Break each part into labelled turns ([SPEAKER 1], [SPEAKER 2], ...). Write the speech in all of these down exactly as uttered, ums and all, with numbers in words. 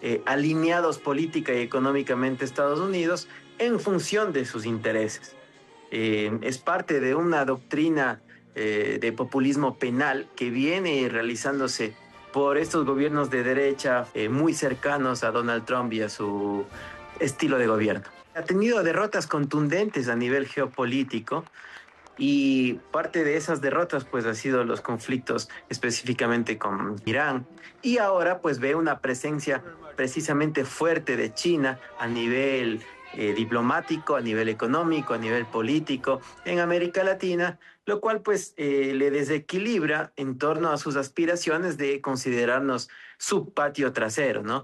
[SPEAKER 1] eh, alineados política y económicamente a Estados Unidos en función de sus intereses. Eh, es parte de una doctrina eh, de populismo penal que viene realizándose por estos gobiernos de derecha eh, muy cercanos a Donald Trump y a su estilo de gobierno. Ha tenido derrotas contundentes a nivel geopolítico y parte de esas derrotas pues ha sido los conflictos específicamente con Irán, y ahora pues ve una presencia precisamente fuerte de China a nivel eh, diplomático, a nivel económico, a nivel político en América Latina, lo cual pues eh, le desequilibra en torno a sus aspiraciones de considerarnos su patio trasero, ¿no?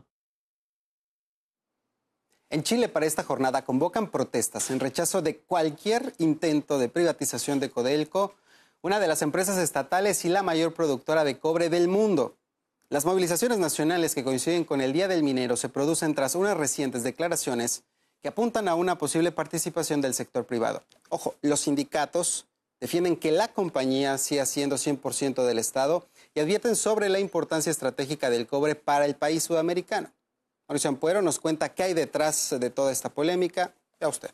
[SPEAKER 2] En Chile, para esta jornada, convocan protestas en rechazo de cualquier intento de privatización de Codelco, una de las empresas estatales y la mayor productora de cobre del mundo. Las movilizaciones nacionales que coinciden con el Día del Minero se producen tras unas recientes declaraciones que apuntan a una posible participación del sector privado. Ojo, los sindicatos defienden que la compañía siga siendo cien por ciento del Estado y advierten sobre la importancia estratégica del cobre para el país sudamericano. Mauricio Ampuero nos cuenta qué hay detrás de toda esta polémica. Vea usted.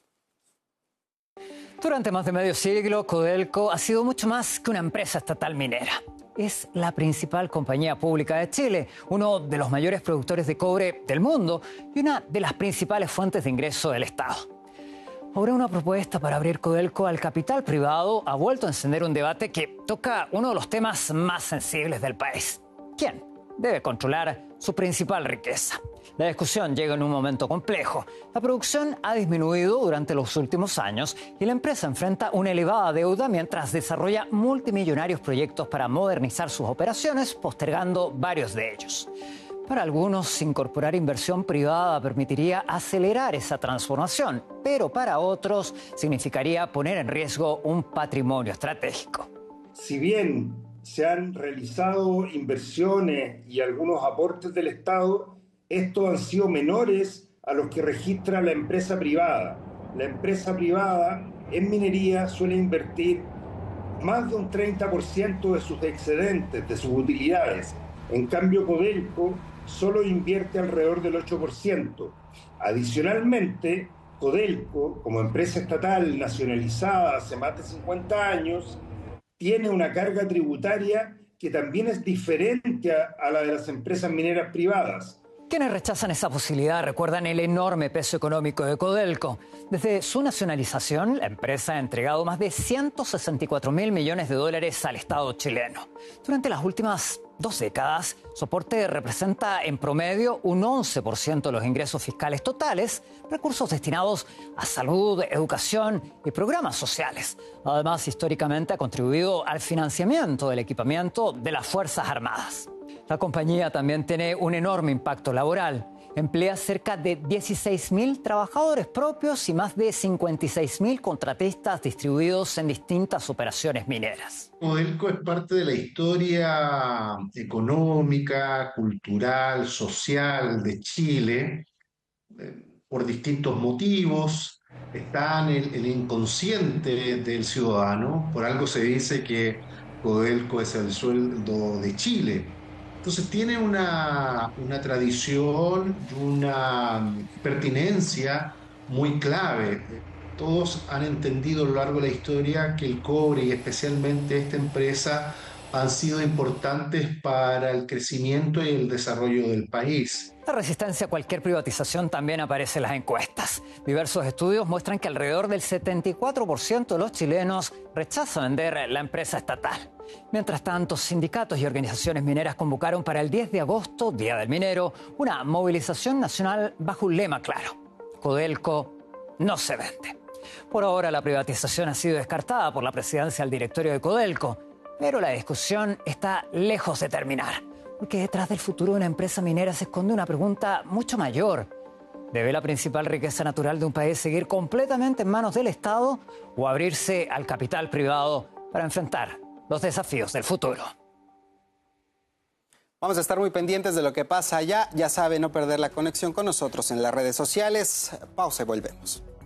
[SPEAKER 3] Durante más de medio siglo, Codelco ha sido mucho más que una empresa estatal minera. Es la principal compañía pública de Chile, uno de los mayores productores de cobre del mundo y una de las principales fuentes de ingreso del Estado. Ahora, una propuesta para abrir Codelco al capital privado ha vuelto a encender un debate que toca uno de los temas más sensibles del país. ¿Quién debe controlar su principal riqueza? La discusión llega en un momento complejo. La producción ha disminuido durante los últimos años y la empresa enfrenta una elevada deuda mientras desarrolla multimillonarios proyectos para modernizar sus operaciones, postergando varios de ellos. Para algunos, incorporar inversión privada permitiría acelerar esa transformación, pero para otros significaría poner en riesgo un patrimonio estratégico.
[SPEAKER 4] Si bien se han realizado inversiones y algunos aportes del Estado, estos han sido menores a los que registra la empresa privada. La empresa privada en minería suele invertir más de un treinta por ciento de sus excedentes, de sus utilidades. En cambio, Codelco solo invierte alrededor del ocho por ciento. Adicionalmente, Codelco, como empresa estatal nacionalizada hace más de cincuenta años, tiene una carga tributaria que también es diferente a, a la de las empresas mineras privadas.
[SPEAKER 3] Quienes rechazan esa posibilidad recuerdan el enorme peso económico de Codelco. Desde su nacionalización, la empresa ha entregado más de ciento sesenta y cuatro mil millones de dólares al Estado chileno. Durante las últimas dos décadas, su aporte representa en promedio un once por ciento de los ingresos fiscales totales, recursos destinados a salud, educación y programas sociales. Además, históricamente ha contribuido al financiamiento del equipamiento de las Fuerzas Armadas. La compañía también tiene un enorme impacto laboral. Emplea cerca de dieciséis mil trabajadores propios y más de cincuenta y seis mil contratistas distribuidos en distintas operaciones mineras.
[SPEAKER 5] Codelco es parte de la historia económica, cultural, social de Chile, eh, por distintos motivos. Está en el, el inconsciente del ciudadano. Por algo se dice que Codelco es el sueldo de Chile. Entonces tiene una, una tradición y una pertinencia muy clave. Todos han entendido a lo largo de la historia que el cobre y especialmente esta empresa han sido importantes para el crecimiento y el desarrollo del país.
[SPEAKER 3] La resistencia a cualquier privatización también aparece en las encuestas. Diversos estudios muestran que alrededor del setenta y cuatro por ciento de los chilenos rechazan vender la empresa estatal. Mientras tanto, sindicatos y organizaciones mineras convocaron para el diez de agosto, Día del Minero, una movilización nacional bajo un lema claro: Codelco no se vende. Por ahora, la privatización ha sido descartada por la presidencia del directorio de Codelco, pero la discusión está lejos de terminar, porque detrás del futuro de una empresa minera se esconde una pregunta mucho mayor. ¿Debe la principal riqueza natural de un país seguir completamente en manos del Estado o abrirse al capital privado para enfrentar los desafíos del futuro?
[SPEAKER 2] Vamos a estar muy pendientes de lo que pasa allá. Ya sabe, no perder la conexión con nosotros en las redes sociales. Pausa y volvemos.